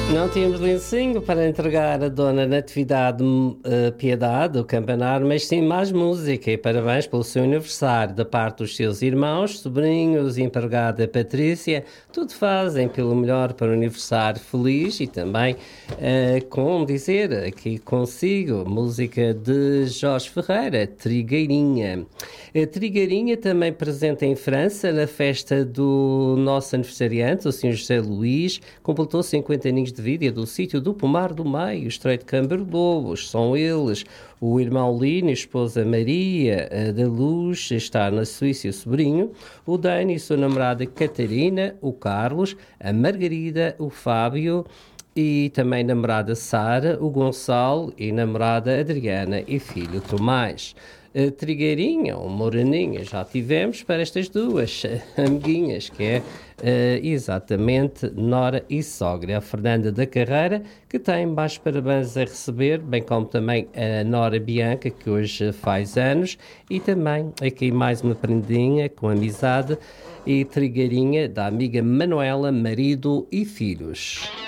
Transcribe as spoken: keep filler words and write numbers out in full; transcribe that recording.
Não tínhamos lencinho para entregar a Dona Natividade uh, Piedade, do Campanar, mas sim mais música, e parabéns pelo seu aniversário, da parte dos seus irmãos, sobrinhos, empregada Patrícia, tudo fazem pelo melhor para o aniversário feliz. E também, uh, como dizer, aqui consigo, música de Jorge Ferreira, Trigueirinha. A Trigueirinha também presente em França, na festa do nosso aniversariante, o senhor José Luís, completou cinquenta aninhos de vida do sítio do Pomar do Meio, Estreito de Câmara de Lobos. São eles o irmão Lino e a esposa Maria da Luz, está na Suíça o sobrinho, o Dani e sua namorada Catarina, o Carlos, a Margarida, o Fábio e também namorada Sara, o Gonçalo e namorada Adriana e filho Tomás. A Trigueirinha ou Moraninha já tivemos para estas duas amiguinhas, que é uh, exatamente Nora e sogra. A Fernanda da Carreira, que tem mais parabéns a receber, bem como também a Nora Bianca, que hoje faz anos, e também aqui mais uma prendinha com amizade e Trigueirinha da amiga Manuela, marido e filhos.